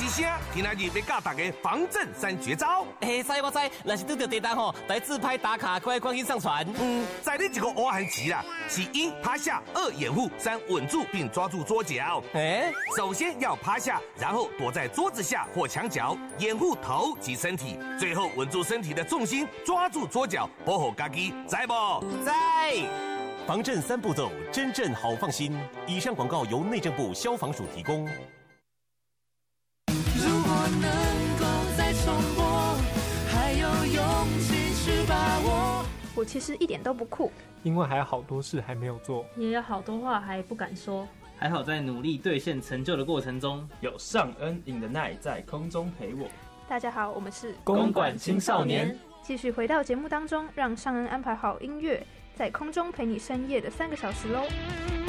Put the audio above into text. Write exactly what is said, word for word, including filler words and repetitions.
是啥？今仔日要教大家防震三绝招。 哎，知我知，若是拄到地震吼，来自拍打卡，快赶紧上传。 嗯，在你这个乌汉棋啦，是一趴下，二掩护，三稳住并抓住桌角。 哎， 首先要趴下，然后躲在桌子下或墙角，掩护头及身体，最后稳住身体的重心，抓住桌角，保护家己，知不？ 在。 防震三步骤，真正好放心。以上广告由内政部消防署提供。 如果能够再重播，还有勇气去把握。 我其实一点都不酷， 因为还有好多事还没有做， 也有好多话还不敢说。 还好在努力兑现成就的过程中， 有尚恩 in the night 在空中陪我。 大家好，我们是公馆青少年。 继续回到节目当中，让尚恩安排好音乐，在空中陪你深夜的三个小时喽。